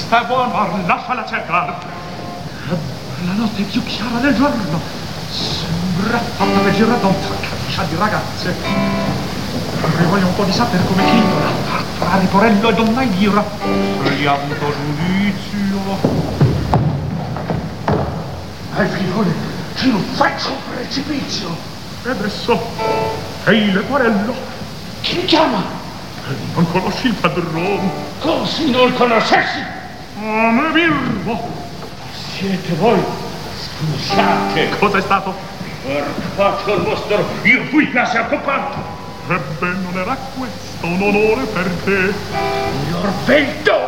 Questa è buona, lasciala cercare. La notte è più chiara del giorno. Sembra fatta per girare da un caccia di ragazze. Voglio un po' di sapere come Clintola tra Riporello e Donna Elvira. Se gli ha avuto giudizio. Figlione, ci non faccio un precipizio. E adesso, ehi Leporello. Chi mi chiama? Non conosci il padrone? Così non conoscessi? Oh, me birbo. Siete voi? Scusate. Cosa è stato? Porcato il vostro, io fui quasi accompato. Ebbene, non era questo un onore per te. Signor Vento!